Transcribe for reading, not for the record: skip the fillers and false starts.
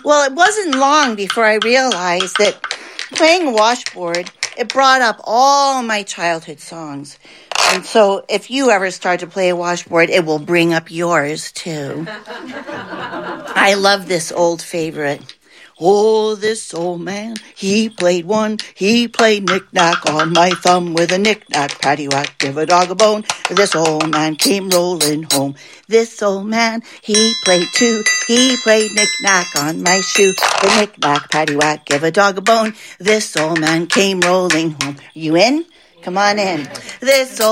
Well, it wasn't long before I realized that playing washboard, it brought up all my childhood songs. And so if you ever start to play a washboard, it will bring up yours too. I love this old favorite. Oh, this old man, he played knick-knack on my thumb with a knick-knack, paddywhack, give a dog a bone. This old man came rolling home. This old man, he played knick-knack on my shoe. The knick-knack, paddywhack, give a dog a bone. This old man came rolling home. You in? Come on in. This old